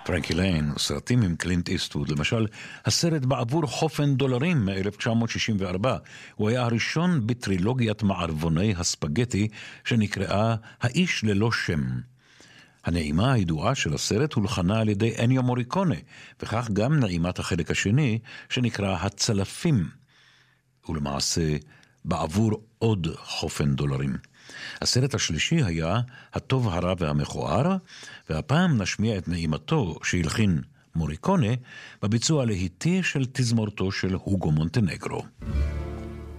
פרנקי ליין, סרטים עם קלינט איסטווד, למשל, הסרט בעבור חופן דולרים מ-1964, הוא היה הראשון בטרילוגיית מערבוני הספגטי שנקראה האיש ללא שם. הנעימה הידועה של הסרט הולחנה על ידי אניו מוריקונה, וכך גם נעימת החלק השני שנקרא הצלפים, ולמעשה בעבור עוד חופן דולרים. הסרט השלישי היה הטוב הרע והמכוער, והפעם נשמיע את נעימתו שהלחין מוריקונה בביצוע להיטי של תזמורתו של הוגו מונטנגרו.